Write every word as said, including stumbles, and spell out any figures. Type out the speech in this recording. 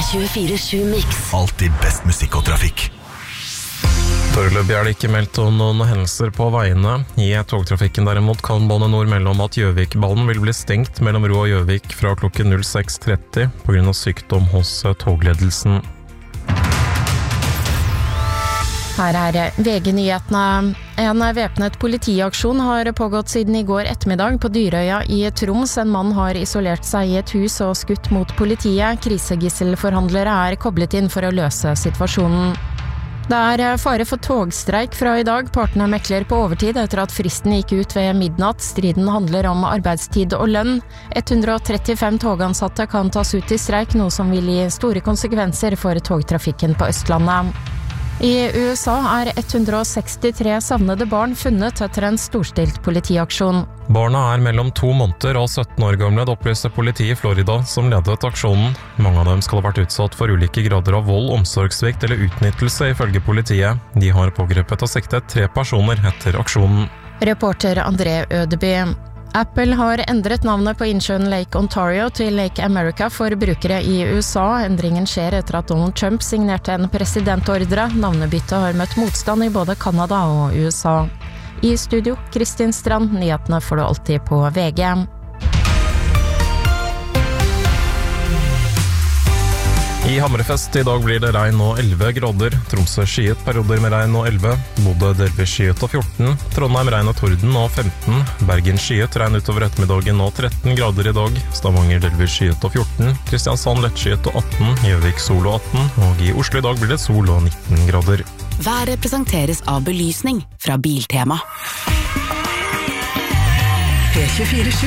tjuefire sju Mix. Alltid best musikk og trafikk. Foreløpig er det ikke meldt om noen hendelser på veiene. I togtrafikken derimot kan Bane Nor melde om at Gjøvikbanen vil bli stengt mellom Ro og Gjøvik fra klokken null seks tretti på grunn av sykdom hos togledelsen. Her er V G-nyhetene. En væpnet politiaksjon har pågått siden i går ettermiddag på Dyrøya i Troms. En mann har isolert seg i et hus og skutt mot politiet. Krisegisselforhandlere er koblet inn for å løse situasjonen. Det er fare for togstreik fra i dag. Partene mekler på overtid etter at fristen gikk ut ved midnatt. Striden handler om arbeidstid og lønn. ett hundre og trettifem togansatte kan tas ut i streik, noe som vil gi store konsekvenser for togtrafikken på Østlandet. I U S A er ett hundre og sekstitre savnede barn funnet etter en storstilt politiaksjon. Barna er mellom to måneder og sytten år gamle, det opplyste politiet i Florida, som ledet aksjonen. Mange av dem skal ha vært utsatt for ulike grader av vold, omsorgssvikt eller utnyttelse, ifølge politiet. De har pågrepet og siktet tre personer etter aksjonen. Reporter André Ødeby. Apple har endret navnet på innsjøen Lake Ontario til Lake America for brukere i U S A. Endringen skjer etter at Donald Trump signerte en presidentordre. Navnebyttet har møtt motstand i både Kanada og U S A. I studio, Kristin Strand. Nyhetene får du alltid på V G. I Hammerfest i dag blir det regn og elleve grader. Tromsø skyet, perioder med regn og elleve. Bodø delvis skyet og fjorten. Trondheim regn og torden og femten. Bergen skyet, regn utover ettermiddagen og tretten grader i dag. Stavanger delvis skyet og fjorten. Kristiansand lettskyet og atten. Gjøvik sol og atten. Og i Oslo i dag blir det sol og nitten grader. Været presenteres av belysning fra Biltema. P tjuefire sju